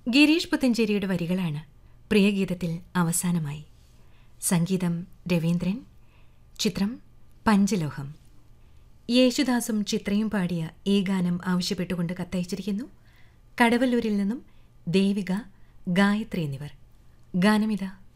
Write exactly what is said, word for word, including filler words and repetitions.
ഗിരീഷ് പുത്തഞ്ചേരിയുടെ വരികളാണ് പ്രിയഗീതത്തിൽ അവസാനമായി. സംഗീതം രവീന്ദ്രൻ. ചിത്രം പഞ്ചലോഹം. യേശുദാസും ചിത്രയും പാടിയ ഈ ഗാനം ആവശ്യപ്പെട്ടുകൊണ്ട് കത്തയച്ചിരിക്കുന്നു കടവല്ലൂരിൽ നിന്നും ദേവിക, ഗായത്രി എന്നിവർ. ഗാനമിത.